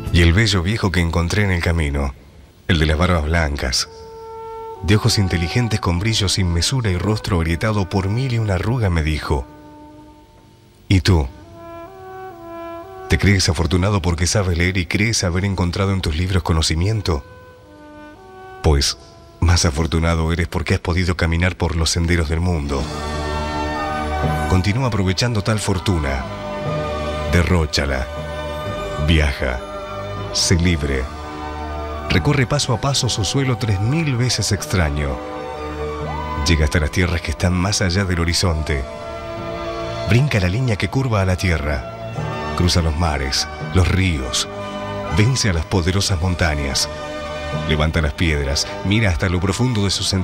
Y el bello viejo que encontré en el camino, el de las barbas blancas, de ojos inteligentes con brillo sin mesura y rostro agrietado por 1001 arruga, me dijo: ¿y tú? ¿Te crees afortunado porque sabes leer y crees haber encontrado en tus libros conocimiento? Pues más afortunado eres porque has podido caminar por los senderos del mundo. Continúa aprovechando tal fortuna. Derróchala. Viaja. Sé libre. Recorre paso a paso su suelo 3000 veces extraño. Llega hasta las tierras que están más allá del horizonte. Brinca la línea que curva a la tierra. Cruza los mares, los ríos. Vence a las poderosas montañas. Levanta las piedras, mira hasta lo profundo de sus